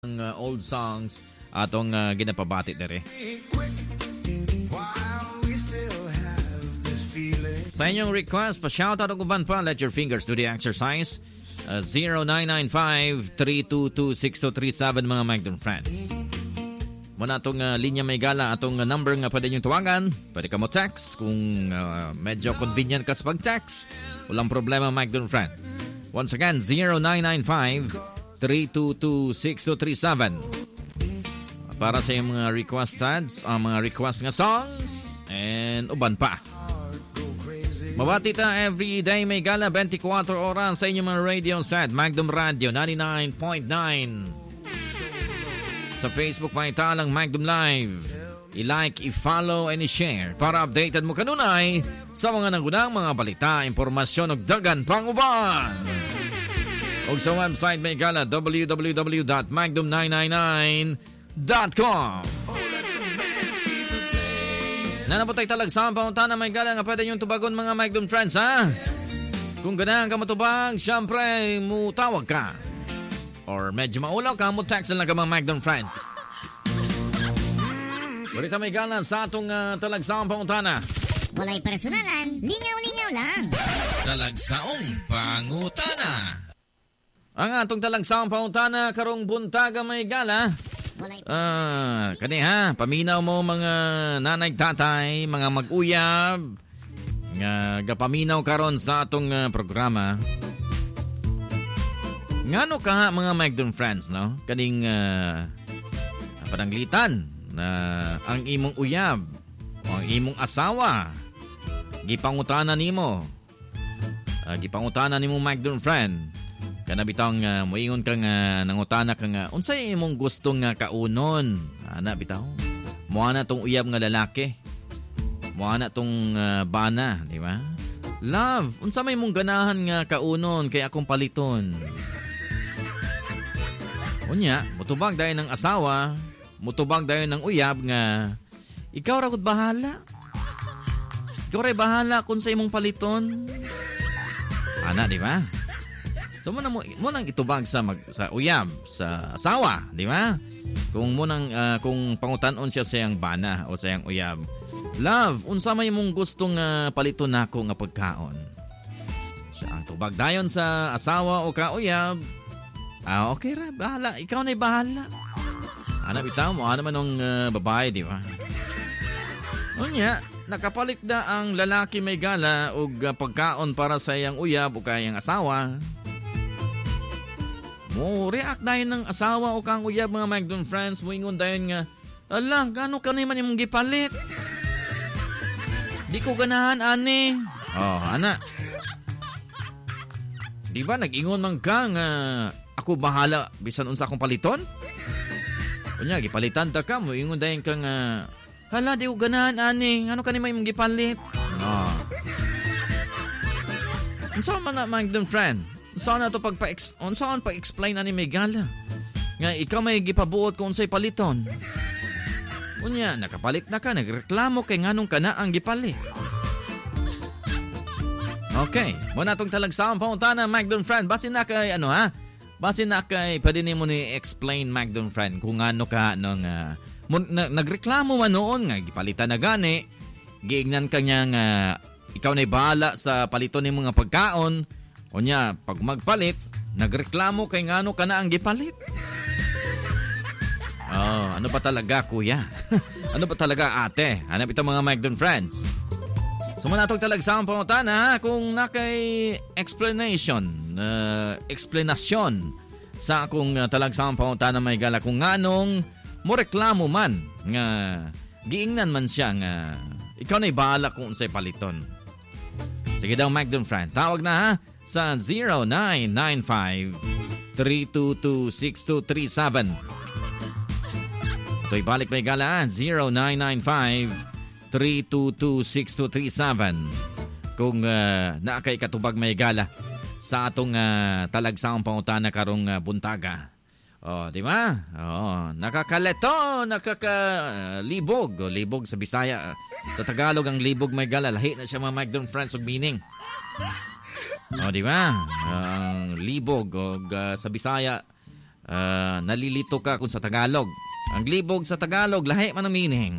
old songs atong ginapabati dere. Sa inyong request, pa-shoutout ang uban pa, let your fingers do the exercise. 0995-322-6237 mga Magdon friends. Muna itong linya may gala, atong number nga pwede nyo tawagan. Pwede ka mo text kung medyo convenient ka sa pag-text. Walang problema Magdon friend. Once again, 0995-322-6237 para sa iyong mga requested, mga request nga songs and uban pa. Mabati ta every day may gala 24 oras sa inyong mga radio set Magdom Radio 99.9. Sa Facebook pa italang Magdom Live. I-like, i-follow, and i-share para updated mo kanunay sa mga nagunang mga balita, impormasyon ug dagan pang uban. O sa website may gala www.magdom999.com. Nanapotay talagsam paunta na may gala nga pwede yung tubagon mga Magdom friends ha. Kung ganahan ka matubag, syempre mutawag ka. Or medyo maulaw ka, mo-text lang ka mga Magdom friends. Barita may gala sa atong talagsam paunta na. Walay personalan, lingaw-lingaw lang. Talagsaong pangutana. Ang atong talagsam paunta na karong buntaga may gala. Kani ha, paminaw mo mga nanay tatay, mga mag-uyab nga gapaminaw karon sa atong programa. Ngano ka ha mga Magdon friends no? Kaning pananglitan na ang imong uyab o ang imong asawa gipangutana nimo. Gipangutana nimo Magdon friend. Kana bitang moingon ka nga nangutana ka nga unsay imong gustong nga kaunon ana bitaw mo ana tong uyab nga lalaki mo ana tong bana di ba love unsa may mong ganahan nga kaunon kay akong paliton unya mutubag dayon ng asawa mutubag dayon ng uyab nga ikaw ra gud bahala kung sa imong paliton ana di ba. So mo nang itubag sa uyab sa asawa, di ba? Kung kung pangutan-on siya sa iyang bana o sa iyang uyab. Love, unsa may mong gustong paliton nako nga pagkaon? Siya ang tubag dayon sa asawa o kauyab. Okay ra, bahala. Ikaw na'y bahala. Ana bitaw mo, ano man ng babae, di ba? Unya, nakapalit na ang lalaki may gala og pagkaon para sa iyang uyab o kayang asawa. Mo react dahil ng asawa o kang uyab mga Magdon friends mo ingon dahil nga ala gano ka naman yung gipalit di ko ganahan ani ana di ba nag-ingon man ka nga ako bahala bisan unsa akong paliton kunya gipalitan ta ka mo ingon dahil ka nga hala di ko ganahan ani ano ka naman yung gipalit unsa man na Magdon friend saan na ito saan pa-explain na ni Megala nga ikaw may gipabuot kung unsay paliton unya nakapalit na ka nagreklamo kay nganong ka na ang gipalit okay muna itong talagsawang paunta na Magdon friend basin na kay basin na kay pwede ni mo ni explain Magdon friend kung ano ka nagreklamo man noon nga gipalitan na gani giignan ka niya nga ikaw na'y bahala sa paliton ni mga pagkaon unya, pag magpalit, nagreklamo kay ngano ka na ang gipalit. Ano pa talaga, kuya? Ano pa talaga, ate? Hanap ito mga Magdon friends. So, muna itong talagsawang pangutana kung nakay explanasyon sa akong talagsawang pangutana may gala kung nganong mo reklamo man nga giingnan man siya nga ikaw na'y bahala kung unsay paliton. Sige daw, Magdon friend. Tawag na ha sa 0995-322-6237. Ito'y balik may gala 0995-322-6237. Kung naakay katubag may gala sa atong talagsawang pangutana karong buntaga. Di ba? Nakakaleto, nakakalibog. Libog sa Bisaya. Sa Tagalog ang libog may gala. Lahi na siya mga Magdon friends og meaning. Di ba? Libog o sa Bisaya nalilito ka kung sa Tagalog. Ang libog sa Tagalog, lahi man ang meaning.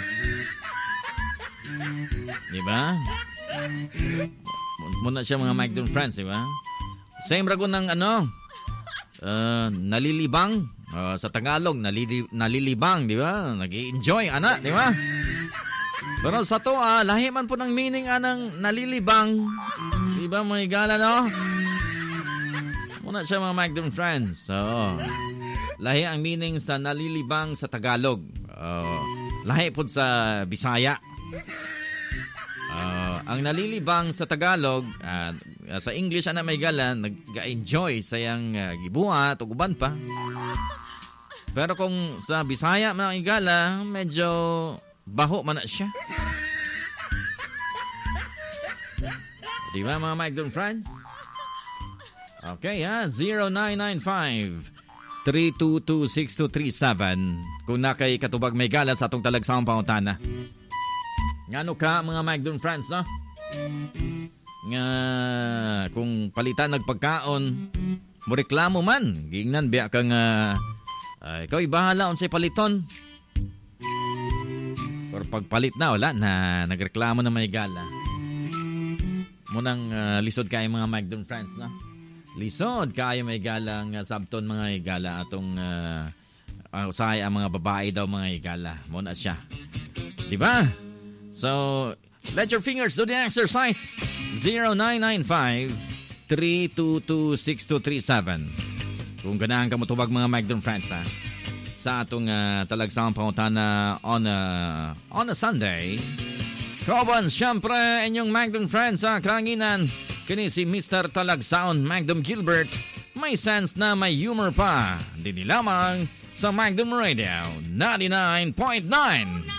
Di ba? Muna siya mga Mike Dun friends, di ba? Same ragon ng nalilibang. Sa Tagalog, nalilibang, di ba? Nag-i-enjoy, anak, di ba? Pero sa to, lahi man po ng meaning anang nalilibang. Di ba, mga igala, no? Muna siya mga Mike Dun friends. Lahi ang meaning sa nalilibang sa Tagalog. Lahi po sa Bisaya. Ang nalilibang sa Tagalog, sa English, anak may gala, nag-enjoy sayang gibuhat o guban pa. Pero kung sa Bisaya, mga igala, medyo baho man na siya. Di ba mga Mike Dun friends? Okay, 0995-322-6237 kung nakay katubag may gala sa atong talagsaong pangutana. Ngano ka mga Mike Dun friends, no? Nga kung palitan nagpagkaon, mo reklamo man. Gingnan biya kang ikaw ibahala unsay paliton. Or pagpalit na, wala na. Nagreklamo na may gala. Munang lisod kayo mga Mike Dun friends, no? Lisod kayo may galang sabton mga igala atong usay ang mga babae daw mga igala. Muna siya. Diba? So, let your fingers do the exercise. 0995-322-6237 kung ganahan ka matubag mga Mike Dun friends, ha? Sa atong talagsamang pangutana on a Sunday. Kauban, siyempre, inyong Mike Dun friends sa Kalanginan. Kini si Mr. Talagsaon Magdum Gilbert. May sense na may humor pa. Dini lamang sa Magdum Radio 99.9.